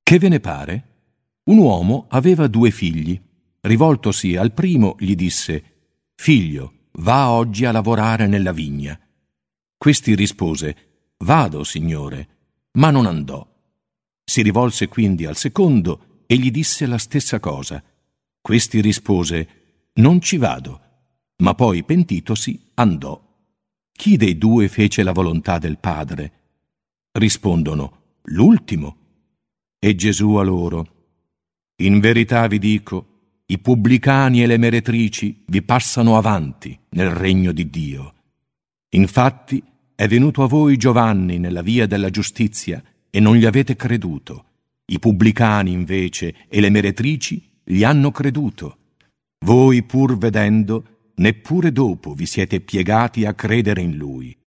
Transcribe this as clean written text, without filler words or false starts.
Che ve ne pare? Un uomo aveva 2 figli. Rivoltosi al primo, gli disse: «Figlio, va oggi a lavorare nella vigna». Questi rispose: «Vado, signore», ma non andò. Si rivolse quindi al secondo e gli disse la stessa cosa. Questi rispose: «Non ci vado», ma poi, pentitosi, andò. Chi dei 2 fece la volontà del padre? Rispondono: «L'ultimo». E Gesù a loro: «In verità vi dico, i pubblicani e le meretrici vi passano avanti nel regno di Dio. Infatti è venuto a voi Giovanni nella via della giustizia e non gli avete creduto. I pubblicani invece e le meretrici gli hanno creduto. Voi, pur vedendo, neppure dopo vi siete piegati a credere in lui».